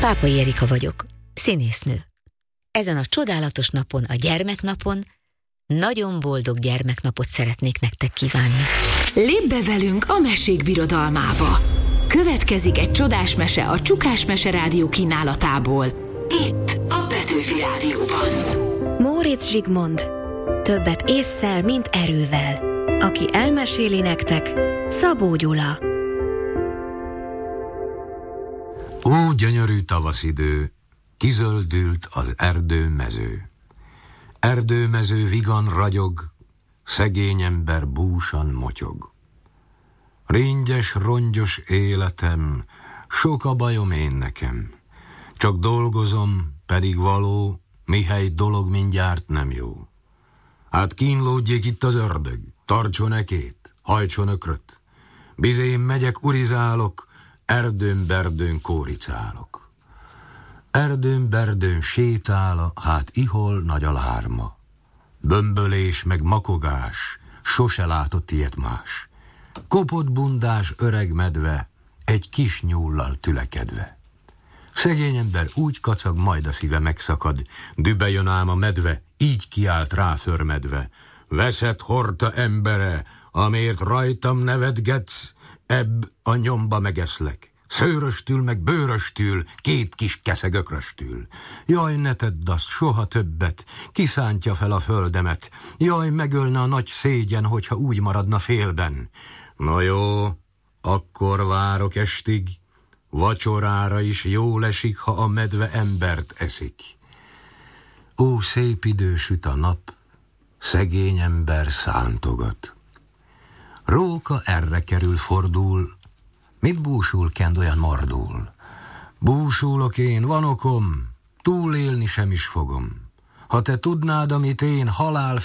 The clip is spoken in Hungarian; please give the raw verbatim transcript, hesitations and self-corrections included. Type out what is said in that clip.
Pápai Erika vagyok, színésznő. Ezen a csodálatos napon, a gyermeknapon nagyon boldog gyermeknapot szeretnék nektek kívánni. Lépj be velünk a mesék birodalmába! Következik egy csodás mese a Csukás Mese Rádió kínálatából. Itt a Petőfi Rádióban. Móricz Zsigmond. Többet ésszel, mint erővel. Aki elmeséli nektek, Szabó Gyula. Ó, gyönyörű tavaszidő, kizöldült az erdőmező. Erdőmező vigan ragyog, szegény ember búsan motyog. Ringyes, rongyos életem, sok a bajom én nekem. Csak dolgozom, pedig való, mihely dolog mindjárt nem jó. Hát kínlódjék itt az ördög, tartson ekét, hajtson ökröt. Bizén megyek, urizálok, erdőn-berdőn kóricálok. Erdőn-berdőn sétál, hát ihol nagy a lárma. Bömbölés meg makogás, sose látott ilyet más. Kopott bundás öreg medve, egy kis nyúllal tülekedve. Szegény ember úgy kacag, majd a szíve megszakad. Dübe jön ám a medve, így kiált ráförmedve. Veszett horta embere, amért rajtam nevetgetsz, ebb a nyomba megeszlek. Szőröstül meg bőröstül, két kis keszegökröstül. Jaj, ne tedd azt soha többet, kiszántja fel a földemet. Jaj, megölne a nagy szégyen, hogyha úgy maradna félben. Na jó, akkor várok estig, vacsorára is jól esik, ha a medve embert eszik. Ó, szép idő süt a nap, szegény ember szántogat. Róka erre kerül, fordul, mit búsul, kend olyan mordul? Búsulok én, van okom, túlélni sem is fogom. Ha te tudnád, amit én, halál